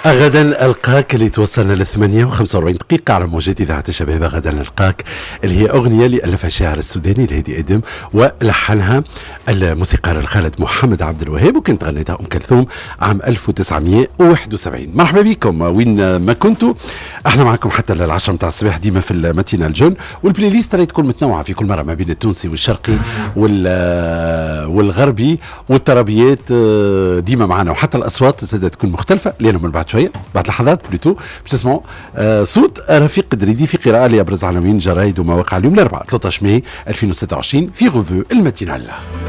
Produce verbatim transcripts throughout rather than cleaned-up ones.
غدا ألقاك اللي توصلنا للثمانية وخمسة وأربعين دقيقة على موجات إذاعة الشباب. غدا ألقاك اللي هي أغنية اللي ألفها الشاعر السوداني الهادي أدم ولحنها الموسيقار الخالد محمد عبد الوهاب، وكانت غنيتها أم كلثوم عام ألف وتسعمائة وواحد وسبعين. مرحبا بكم وين ما كنتوا، احنا معكم حتى للعشرة متاع الصباح ديما في الماتينا الجون، والبلاي ليست راهي تكون متنوعة في كل مرة ما بين التونسي والشرقي والغربي والترابيات ديما معنا، وحتى الأصوات زادت تكون مختلفة لأنه من بعد شوية بعد لحظات بلوتو باش تسمعوا آه صوت رفيق الدريدي في قراءة لأبرز عناوين جرايد ومواقع اليوم الأربعاء ثلاثة عشر ماي ألفين وستة وعشرين في غوفو الماتينال.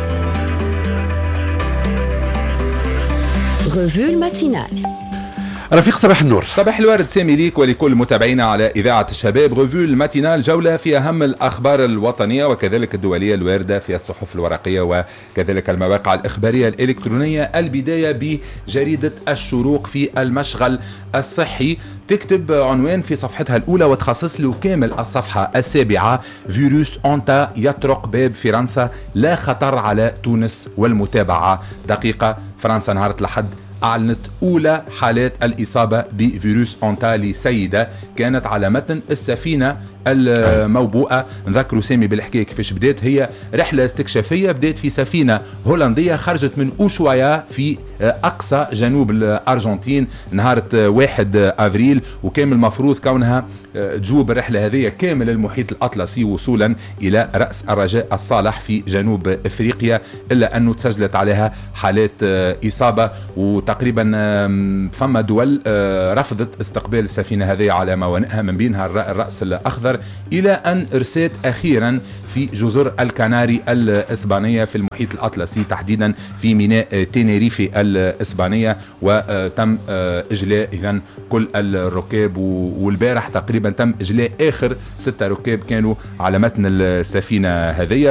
غوفو الماتينال. رفيق صباح النور. صباح الورد سامي ليك ولكل متابعينا على إذاعة الشباب. ريفيو الماتينال، جولة في أهم الأخبار الوطنية وكذلك الدولية الواردة في الصحف الورقية وكذلك المواقع الإخبارية الإلكترونية. البداية بجريدة الشروق في المشغل الصحي، تكتب عنوان في صفحتها الأولى وتخصص له كامل الصفحة السابعة: فيروس أونتا يطرق باب فرنسا، لا خطر على تونس والمتابعة. دقيقة فرنسا نهار الأحد أعلنت أولى حالات الإصابة بفيروس أونتا لسيدة كانت على متن السفينة الموبوءة. نذكروا سامي بالحكاية كيفاش بدات. هي رحلة استكشافية بدات في سفينة هولندية خرجت من أوشوايا في أقصى جنوب الأرجنتين نهار واحد أفريل، وكان المفروض كونها تجوب الرحلة هذه كامل المحيط الأطلسي وصولا إلى رأس الرجاء الصالح في جنوب أفريقيا، إلا أنه تسجلت عليها حالات إصابة، وتقريبا فما دول رفضت استقبال السفينة هذه على موانئها من بينها الرأس الأخضر، إلى أن ارسيت أخيرا في جزر الكناري الإسبانية في المحيط الأطلسي، تحديدا في ميناء تينيريفي الإسبانية، وتم إجلاء إذن كل الركاب. والبارح تقريبا تم إجلاء آخر ستة ركاب كانوا على متن السفينة هذه.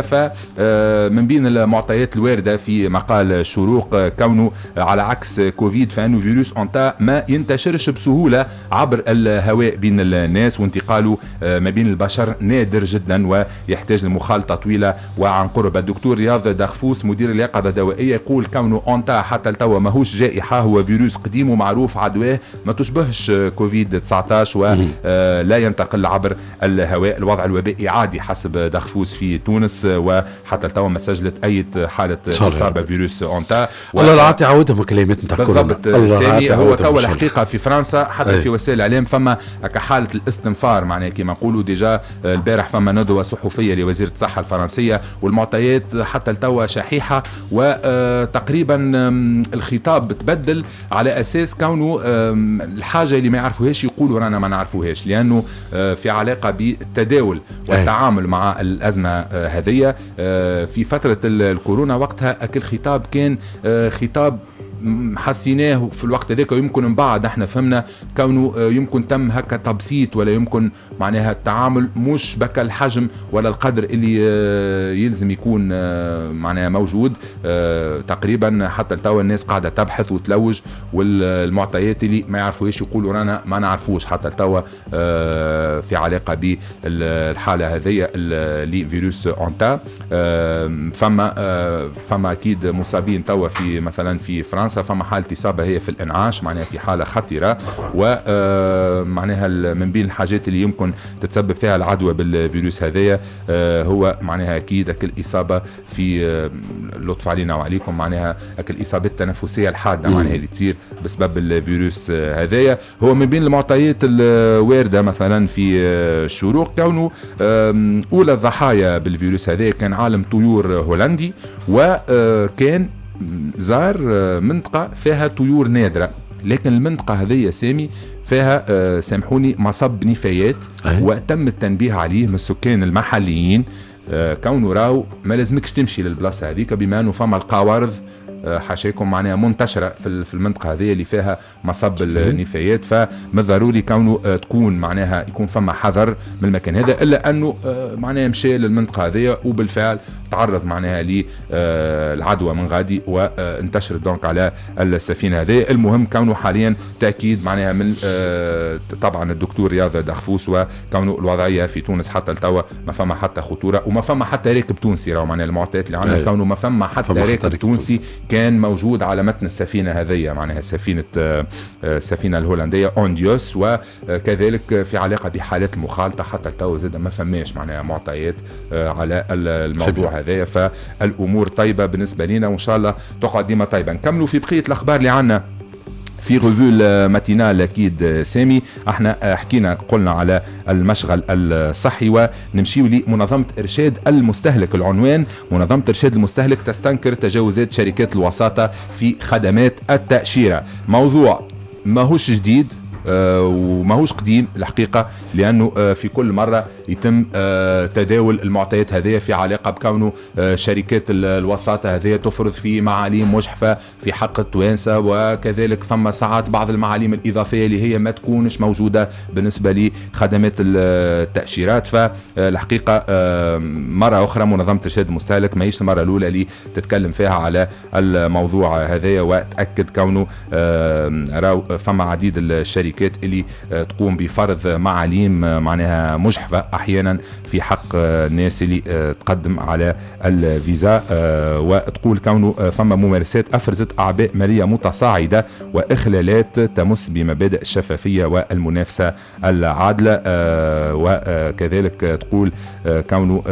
فمن بين المعطيات الواردة في مقال الشروق كونه على عكس كوفيد فإنه فيروس أونتا ما ينتشرش بسهولة عبر الهواء بين الناس، وانتقاله ما بين البشر نادر جدا ويحتاج لمخالطة طويلة وعن قرب. الدكتور رياض دغفوس مدير اليقظة الدوائية يقول كونه أونتا حتى التوا ماهوش جائحة، هو فيروس قديم ومعروف عدواه ما تشبهش كوفيد تسعة عشر ولا ينتقل عبر الهواء. الوضع الوبائي عادي حسب دغفوس في تونس، وحتى التوا ما سجلت أي حالة إصابة فيروس أونتا. الله العاطي عودهم كلمات نتاع كورونا بالضبط سامي. هو توا الحقيقة في فرنسا حتى أي. في وسائل الإعلام فما كحالة الاستنفار، معناه كما نقولوا ديجا البارح فما ندوة صحفية لوزيرة الصحة الفرنسية، والمعطيات حتى التوا شحيحة، وتقريبا الخطاب بتبدل على أساس كونه الحاجة اللي ما يعرفوهاش يقولوا رانا ما نعرفوهاش، لأنه في علاقة بالتداول والتعامل مع الأزمة هذه. في فترة الكورونا وقتها أكل خطاب كان خطاب حسيناه في الوقت ذاك، ويمكن من بعد احنا فهمنا كونه يمكن تم هكا تبسيط، ولا يمكن معناها التعامل مش بك الحجم ولا القدر اللي يلزم يكون معناها موجود. تقريبا حتى التوا الناس قاعدة تبحث وتلوج، والمعطيات اللي ما يعرفوش يقولوا رانا ما نعرفوش حتى التوا في علاقة بالحالة هذه لفيروس أونتا. فما فما أكيد مصابين توا في مثلا في فرنسا، فما حالة إصابة هي في الإنعاش، معناها في حالة خطيرة، ومعناها من بين الحاجات اللي يمكن تتسبب فيها العدوى بالفيروس هذايا هو معناها أكيد أكل إصابة في لطف علينا وعليكم، معناها أكل إصابات تنفسية الحادة معناها اللي تصير بسبب الفيروس هذايا. هو من بين المعطيات الواردة مثلا في الشروق كونه أولى الضحايا بالفيروس هذايا كان عالم طيور هولندي، وكان زار منطقة فيها طيور نادرة، لكن المنطقة هذه سامي فيها آه سامحوني مصب نفايات، وتم التنبيه عليه من السكان المحليين آه كونه راو ما لازمكش تمشي للبلاصة هذيك بما انه فما القوارض حاشاكم معناها منتشرة في المنطقة هذه اللي فيها مصب النفايات، فما ضروري كونه تكون معناها يكون فما حذر من المكان هذا، إلا أنه معناها مشى للمنطقة هذه وبالفعل تعرض معناها للعدوى من غادي وانتشرت دونك على السفينة هذه. المهم كونه حاليا تأكيد معناها من طبعا الدكتور رياض دغفوس، وكونه الوضعية في تونس حتى التوا ما فما حتى خطورة وما فما حتى راكب تونسي، راهو معناها المعطيات اللي عندنا كونه ما فما حتى راكب تونسي كان موجود على متن السفينة هذه، معناها سفينة السفينة الهولندية أونديوس، وكذلك في علاقة بحالات المخالطة حتى التو زاد ما فماش معناها معطيات على الموضوع هذا. فالأمور طيبة بالنسبة لنا وإن شاء الله تقعد ديما طيبة. نكملوا في بقية الأخبار اللي عنا في ريفيو الماتينال. اكيد سامي احنا حكينا قلنا على المشغل الصحي، ونمشيو لمنظمه ارشاد المستهلك. العنوان: منظمه ارشاد المستهلك تستنكر تجاوزات شركات الوساطه في خدمات التاشيره. موضوع ماهوش جديد آه وماهوش قديم الحقيقة، لأنه آه في كل مرة يتم آه تداول المعطيات هذه في علاقة بكونه آه شركات الوساطة هذه تفرض في معاليم مجحفة في حق التوانسة، وكذلك فما ساعات بعض المعاليم الإضافية اللي هي ما تكونش موجودة بالنسبة لخدمات التأشيرات. فالحقيقة آه مرة أخرى منظمة إرشاد المستهلك ما هيش المرة الأولى اللي تتكلم فيها على الموضوع هذا، وتأكد كونه آه فما عديد الشركات اللي تقوم بفرض معاليم معناها مجحفة أحيانا في حق الناس اللي تقدم على الفيزا، وتقول كونه فما ممارسات أفرزت أعباء مالية متصاعدة وإخلالات تمس بمبادئ الشفافية والمنافسة العادلة. وكذلك تقول كونه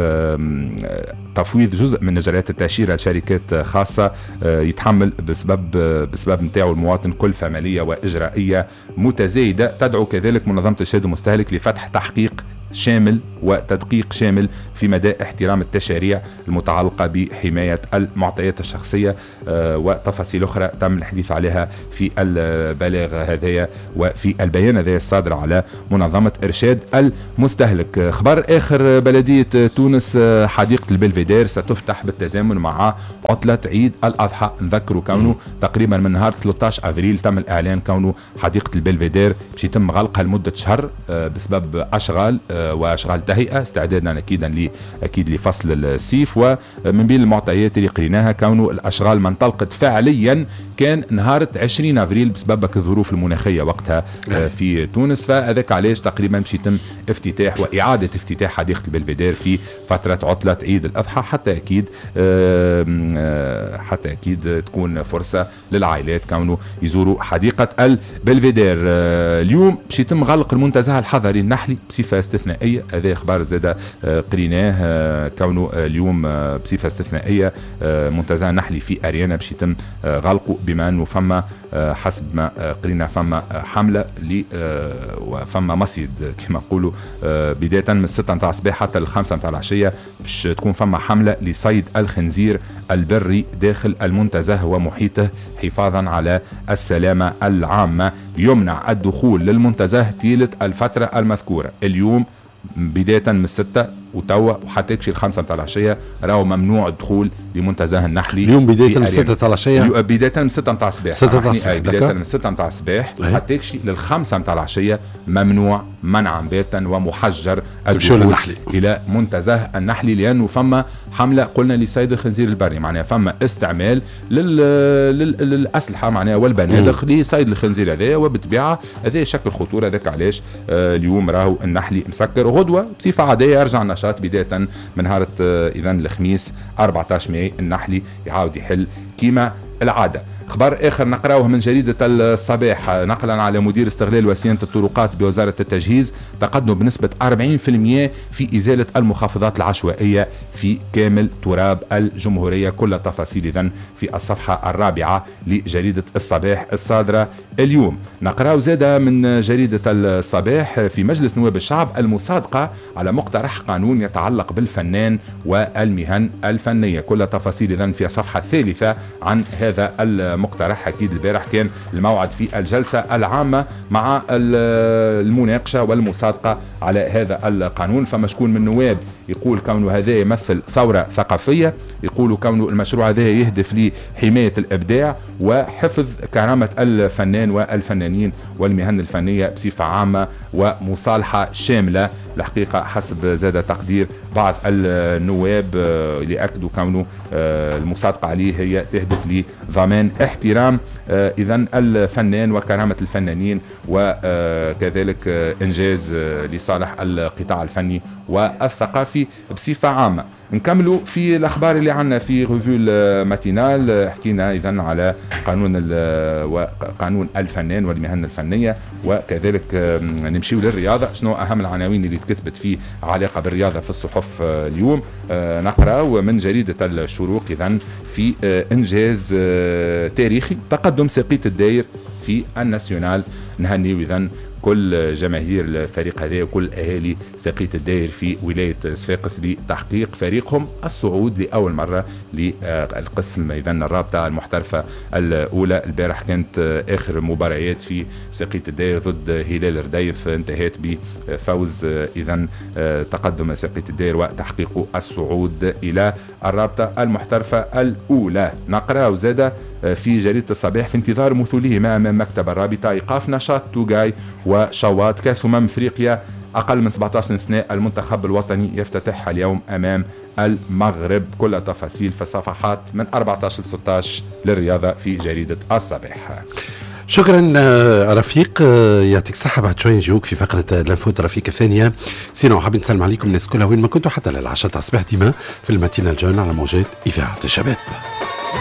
تفويض جزء من نجارات التأشيرة لشركات خاصة يتحمل بسبب بسبب نتاعو المواطن كلفة مالية وإجرائية متزايدة. تدعو كذلك منظمة إرشاد المستهلك لفتح تحقيق شامل وتدقيق شامل في مدى احترام التشاريع المتعلقة بحماية المعطيات الشخصية، آه وتفاصيل أخرى تم الحديث عليها في البلاغ هذايا وفي البيان هذا الصادر على منظمة إرشاد المستهلك. خبر آخر: بلدية تونس حديقة البلفيدير ستفتح بالتزامن مع عطلة عيد الأضحى. نذكروا كونه تقريبا من نهار ثلاثة عشر أفريل تم الإعلان كونه حديقة البلفيدير باش يتم غلقها لمدة شهر آه بسبب أشغال آه واشغال تهيئه استعدادا اكيدا ل اكيد لفصل الصيف. ومن بين المعطيات اللي قريناها كونه الاشغال ما انطلقت فعليا كان نهار عشرين افريل بسبب الظروف المناخيه وقتها في تونس، فهذاك علاش تقريبا باش يتم افتتاح واعاده افتتاح حديقه البلفيدير في فتره عطله عيد الاضحى، حتى اكيد حتى اكيد تكون فرصه للعائلات كونه يزوروا حديقه البلفيدير. اليوم باش يتم غلق المنتزه الحضري النحلي بصفه استثنائيه. هذا اخبار زاده قريناه كونه اليوم بصفه استثنائيه منتزه نحلي في اريانا باش يتم غلقه، بما انه فما حسب ما قرينا فما حمله ل وفما مصيد كما نقولوا بدايه من الستة نتاع الصباح حتى الخمسة نتاع العشيه باش تكون فما حمله لصيد الخنزير البري داخل المنتزه ومحيطه حفاظا على السلامه العامه. يمنع الدخول للمنتزه طيله الفتره المذكوره. اليوم بداية من الستة وتوا وحتى يكشي الخمسة متاع العشية راهو ممنوع الدخول لمنتزه النحلي. اليوم بداية من الستة متاع العشية بداية من الستة متاع الصباح ستة متاع الصباح بداية من الستة متاع الصباح حتى يكشي للخمسة متاع العشية ممنوع منعا باتا ومحجر الدخول إلى منتزه النحلي، لأنه فما حملة قلنا لصيد الخنزير البري، معناها فما استعمال لل... لل... للأسلحة معناها والبنادق لصيد الخنزير هذا، وبالطبيعة هذا يشكل خطورة. ذاك علاش آه اليوم راهو النحلي مسكر. غدوة بصفة عادية يرجع النشاط بداية من نهار إذن الخميس أربعة عشر ماي النحلي يعاود يحل كيما العادة. خبر آخر نقرأوه من جريدة الصباح نقلا على مدير استغلال وسيلة الطرقات بوزارة التجهيز تقدم بنسبة أربعين بالمئة في إزالة المخافضات العشوائية في كامل تراب الجمهورية. كل التفاصيل إذن في الصفحة الرابعة لجريدة الصباح الصادرة اليوم. نقرأو زادة من جريدة الصباح في مجلس نواب الشعب المصادقة على مقترح قانون يتعلق بالفنان والمهن الفنية. كل التفاصيل إذن في الصفحة الثالثة عن هذا المقترح. أكيد البارح كان الموعد في الجلسة العامة مع المناقشة والمصادقة على هذا القانون. فما شكون من النواب يقول كونه هذا يمثل ثورة ثقافية، يقولوا كونه المشروع هذا يهدف لحماية الإبداع وحفظ كرامة الفنان والفنانين والمهن الفنية بصفة عامة ومصالحة شاملة. الحقيقة حسب زاد تقدير بعض النواب اللي أكدوا كونه المصادقة عليه هي تهدف لضمان احترام إذن الفنان وكرامة الفنانين وكذلك إنجاز لصالح القطاع الفني والثقافي بصفة عامة. نكملوا في الاخبار اللي عندنا في ريفيو ماتينال. حكينا اذا على قانون وقانون الفنان والمهن الفنيه، وكذلك نمشيو للرياضه. شنو اهم العناوين اللي تكتبت في علاقه بالرياضه في الصحف اليوم؟ نقرا من جريده الشروق اذا في انجاز تاريخي، تقدم ساقية الداير في الناسيونال. نهنيو اذا كل جماهير الفريق هذا وكل اهالي ساقية الداير في ولايه صفاقس بتحقيق فريقهم الصعود لاول مره للقسم اذا الرابطه المحترفه الاولى. البارح كانت اخر مباريات في ساقية الداير ضد هلال رديف، انتهت بفوز اذا تقدم ساقية الداير وتحقيق الصعود الى الرابطه المحترفه الاولى. نقرا زاده في جريده الصباح في انتظار مثولهما امام مكتب الرابطه ايقاف نشاط توغاي وشواط. كاس امم افريقيا اقل من سبعة عشر سنه، المنتخب الوطني يفتتحها اليوم امام المغرب. كل التفاصيل في الصفحات من أربعة عشر ل ستة عشر للرياضه في جريده الصباح. شكرا رفيق، يعطيك الصحة. بعد شوي نجيوك في فقرة لنفوت رفيق الثانية. سينو حابين نسلم عليكم الناس كلها وين ما كنتوا، حتى للعشاء تصبح ديما في الماتينال جون على موجات إذاعة الشباب.